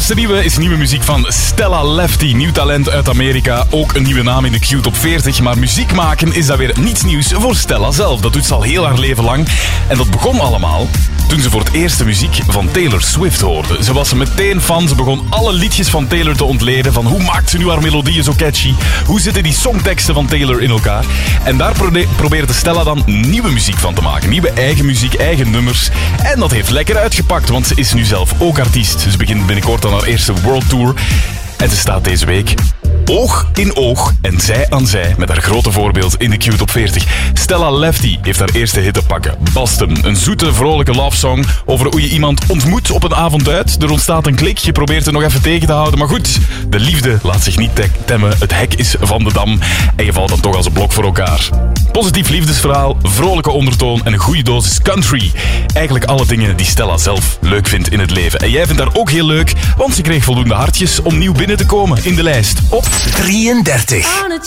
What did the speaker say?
eerste nieuwe is nieuwe muziek van Stella Lefty. Nieuw talent uit Amerika, ook een nieuwe naam in de Q-top 40. Maar muziek maken is dat weer niets nieuws voor Stella zelf. Dat doet ze al heel haar leven lang. En dat begon allemaal toen ze voor het eerst de muziek van Taylor Swift hoorde. Ze was meteen fan. Ze begon alle liedjes van Taylor te ontleden. Van hoe maakt ze nu haar melodieën zo catchy? Hoe zitten die songteksten van Taylor in elkaar? En daar probeerde Stella dan nieuwe muziek van te maken. Nieuwe eigen muziek, eigen nummers. En dat heeft lekker uitgepakt, want ze is nu zelf ook artiest. Ze begint binnenkort aan haar eerste World Tour. En ze staat deze week oog in oog en zij aan zij met haar grote voorbeeld in de Q-top 40. Stella Lefty heeft haar eerste hit te pakken. Boston, een zoete, vrolijke love song over hoe je iemand ontmoet op een avond uit. Er ontstaat een klik, je probeert er nog even tegen te houden. Maar goed, de liefde laat zich niet temmen. Het hek is van de dam en je valt dan toch als een blok voor elkaar. Positief liefdesverhaal, vrolijke ondertoon en een goede dosis country. Eigenlijk alle dingen die Stella zelf leuk vindt in het leven. En jij vindt haar ook heel leuk, want ze kreeg voldoende hartjes om nieuw binnen te komen in de lijst op 33.